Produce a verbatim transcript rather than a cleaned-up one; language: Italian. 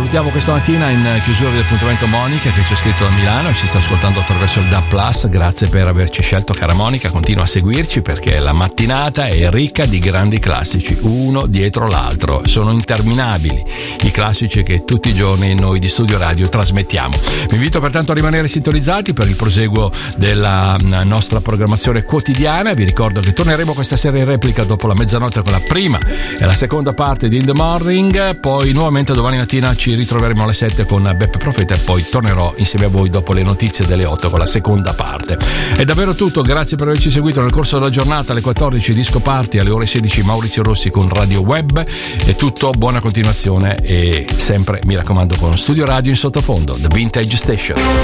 salutiamo questa mattina in chiusura dell'appuntamento Monica, che ci ha scritto da Milano e ci sta ascoltando attraverso il D A B plus. Grazie per averci scelto, cara Monica, continua a seguirci perché la mattinata è ricca di grandi classici, uno dietro l'altro, sono interminabili i classici che tutti i giorni noi di Studio Radio trasmettiamo. Vi invito pertanto a rimanere sintonizzati per il proseguo della nostra programmazione quotidiana. Vi ricordo che torneremo questa sera in replica dopo la mezzanotte con la prima e la seconda parte di In The Morning, poi nuovamente domani mattina ci ritroveremo alle sette con Beppe Profeta e poi tornerò insieme a voi dopo le notizie delle otto con la seconda parte. È davvero tutto, grazie per averci seguito nel corso della giornata. Alle quattordici Disco Party, alle ore sedici Maurizio Rossi con Radio Web. È tutto, buona continuazione e sempre mi raccomando con Studio Radio in sottofondo, The Vintage Station.